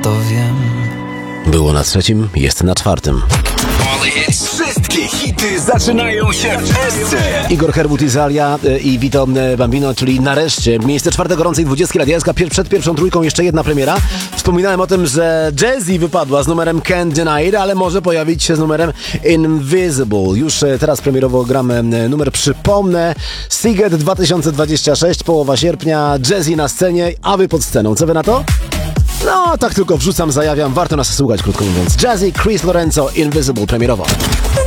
to wiem. Było na 3, jest na 4. Wszystkie hity zaczynają się w SC. Igor Herbut i Zalia i Vito Bambino, czyli nareszcie miejsce 4 gorącej 20 lat. Jaska przed pierwszą trójką jeszcze jedna premiera. Wspominałem o tym, że Jessie wypadła z numerem Can't Deny It, ale może pojawić się z numerem Invisible. Już teraz premierowo gramy numer, przypomnę, Seagate 2026, połowa sierpnia, Jessie na scenie, a wy pod sceną. Co wy na to? No, tak tylko wrzucam, zajawiam, warto nas słuchać, krótko mówiąc. Jessie, Chris Lorenzo, Invisible premierowo.